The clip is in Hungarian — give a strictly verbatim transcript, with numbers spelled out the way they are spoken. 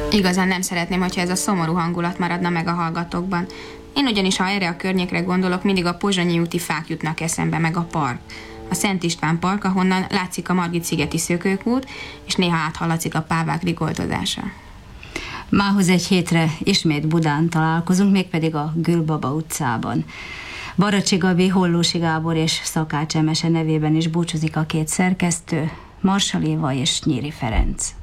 Igazán nem szeretném, hogyha ez a szomorú hangulat maradna meg a hallgatókban. Én ugyanis, ha erre a környékre gondolok, mindig a Pozsonyi úti fák jutnak eszembe, meg a park. A Szent István park, ahonnan látszik a Margit-szigeti szökőkút, és néha áthallatszik a pávák rigoltozása. Mához egy hétre ismét Budán találkozunk, mégpedig a Gülbaba utcában. Baracsi Gabi, Hollósi Gábor és Szakács Emese nevében is búcsúzik a két szerkesztő, Marsal Éva és Nyíri Ferenc.